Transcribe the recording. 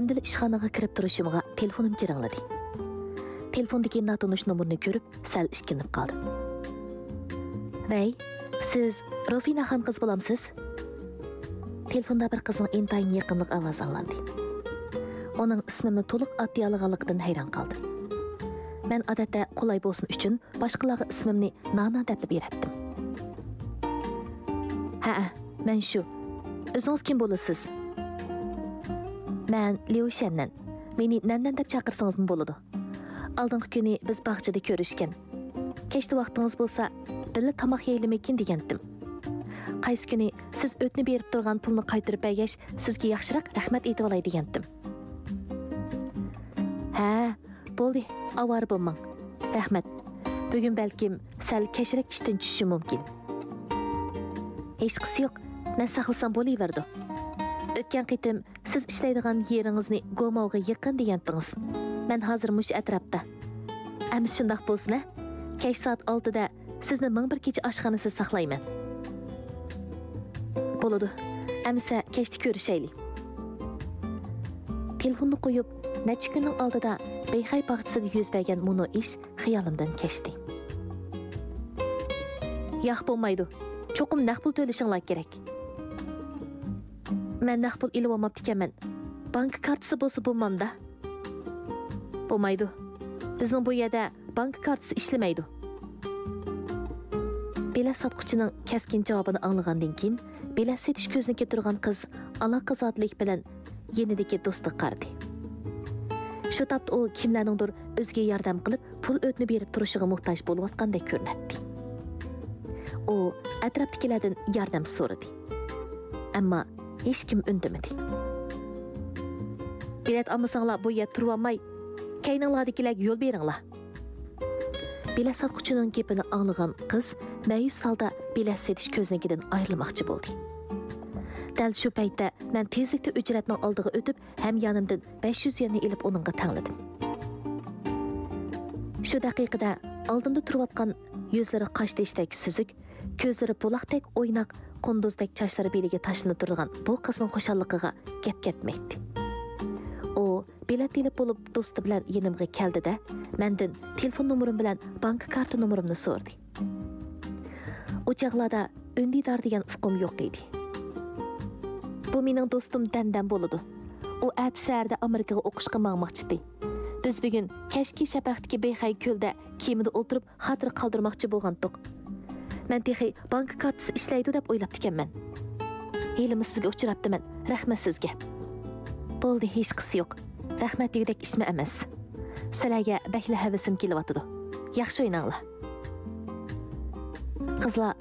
Әмділ ішханаға кіріп тұрышымға телефоным жырыңлады. Telefondagi natonish nomerini ko'rib, sal ishkinib qoldim. "Vay, siz Rofina xon qiz bo'lamsiz?" Telefonda bir qizning intayin yaqinlik ovozi anglandi. Uning ismimni to'liq oddiy olganligidan hayron qoldim. Men odatda qulay bo'lsin uchun boshqalarga ismimni Nana deb berardim. "Ha, men shu. O'zingiz kim bo'lasiz?" "Men Liu Shannan. Meni Nannan deb chaqirsangiz bo'ladi. Aldınғы күні biz bağçada көрішкен. Keçti vaqtınız bolsa, birli tamaq yeyilmekin degandim. Qaysi күні siz ötni berip turgan pulni qaytırıp bəgəş, sizga yaxşıraq rahmat etib alay degandim. "Ha, bo'ldi, avar bo'lmang. Rahmat. Bugun balkim sal kechrak ishdan tushishim mumkin." "Hech qisi yo'q. Men saqlasam bo'laverdi. O'tgan qitim siz ishlaydigan yeringizni Gomovga yaqin degandingiz. Men hozir mush atrofda. Amis shundoq bo'lsin-a? Kech soat 6da sizni 1001 kecha oshxonasida saqlayman. Bo'ladi. Amsa kechda ko'rishaylik. Telefonni qo'yib, necha kunning oldida Beyxay bog'chisida yuz bergan muno ish xayolimdan kechdi. "Yo'q bo'lmaydi. Cho'qim naqd pul to'lashinglar kerak." "Men naqd pul ilib olmabdi ekanman. Bank kartasi bo'lsa bo'lmamda." "Bo'lmaydi. Bizning bu yerda bank kartasi ishlamaydi." Bilet sotquchining keskin javobini anglagandan keyin bilet setish ko'zniga turgan qiz aloqa zotlik bilan yenidagi do'stga qaradi. Shu topda u kimlarningdir o'ziga yordam qilib, pul o'tni berib turishiga muhtoj bo'layotgandek ko'rinadi. U atrofdagilardan yordam so'radi. Ammo hech kim undamadi. "Bilet olmasanglar bu yerda turib olmay, kayninglardagilarga yo'l beringlar." Bilet sotquchining gapini anglagan qiz ma'yus holda bilet setish ko'znikidan ayrilmoqchi bo'ldi. Dal shu paytda men tezlikda ujratning oldiga o'tib, ham yonimdan 500 yuanni ilib uningga tangladim. Shu daqiqada oldimda turayotgan yuzlari qoshdeshdek suzuk, ko'zlari buloqdek o'ynoq, qunduzdek sochlari beliga tashlanib turgan bu qizning xushalligiga gap ketmaydi. U bilet ilib bo'lib do'sti bilan yenimga keldi-da, mendan telefon nomerim bilan bank karta nomerimni so'radi. U chaqlarda Ündidar degan uqum yo'q edi. "Bu mening do'stim Dandan bo'ladi. U atsarda Amerikaga o'qishga mangmoqchi. Biz bugun kashki shafaqdagi Beyxay ko'lda kemida o'tirib xotir qoldirmoqchi bo'lgandik. Men texi bank kartasi ishlaydi deb o'ylab ekanman. Elimi sizga uchrabdiman. Rahmat sizga." "Bo'ldi, hech qisi yo'q. Rahmat degudek ishma emas. Sizlarga bakla havasim kelyapti. Yaxshi o'ynanglar." Qizlar